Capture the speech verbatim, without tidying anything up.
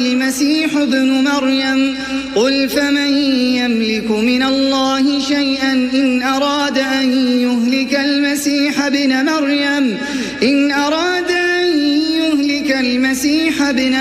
المسيح ابن مريم قل فمن يملك من الله شيئا إن أراد أن يهلك المسيح ابن مريم إن أراد أن يهلك المسيح ابن